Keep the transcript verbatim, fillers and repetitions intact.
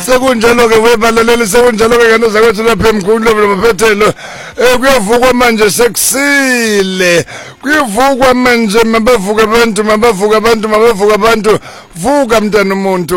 sekunjalo ke webalaleli sekunjalo ke ngane zakwethu lapha emkhulu lobaphethelo eh kuyavukwa manje sekusile kuyavukwa manje mabavuka abantu mabavuka abantu mabavuka abantu vuka mntana umuntu